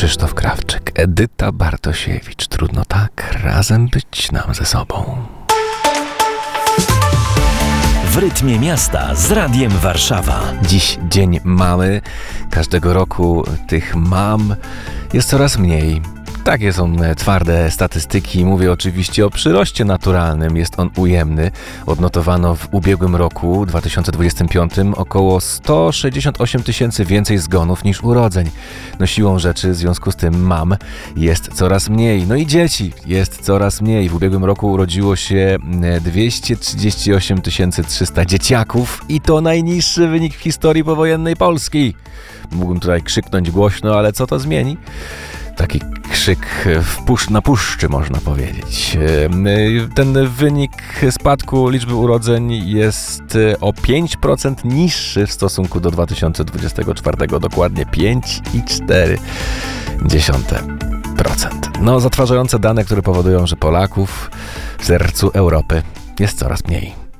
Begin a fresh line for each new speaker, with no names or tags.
Krzysztof Krawczyk, Edyta Bartosiewicz. Trudno tak razem być nam ze sobą.
W rytmie miasta z Radiem Warszawa.
Dziś Dzień Mamy. Każdego roku tych mam jest coraz mniej. Takie są twarde statystyki. Mówię oczywiście o przyroście naturalnym. Jest on ujemny. Odnotowano w ubiegłym roku, 2025, około 168 tysięcy więcej zgonów niż urodzeń. No siłą rzeczy w związku z tym mam jest coraz mniej. No i dzieci jest coraz mniej. W ubiegłym roku urodziło się 238 300 dzieciaków i to najniższy wynik w historii powojennej Polski. Mógłbym tutaj krzyknąć głośno, ale co to zmieni? Taki krzyk na puszczy, można powiedzieć. Ten wynik spadku liczby urodzeń jest o 5% niższy w stosunku do 2024. Dokładnie 5,4%. No, zatrważające dane, które powodują, że Polaków w sercu Europy jest coraz mniej.